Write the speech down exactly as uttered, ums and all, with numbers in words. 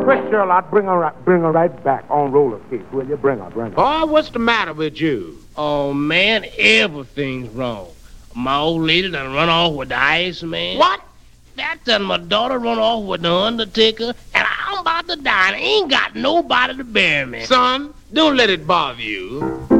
twist your lot, bring her, right, bring her right back on roller skates, will you? Bring her, bring her. Boy, what's the matter with you? Oh, man, everything's wrong. My old lady done run off with the Iceman. What? That done my daughter run off with the Undertaker, and I'm about to die, and I ain't got nobody to bury me. Son, don't let it bother you.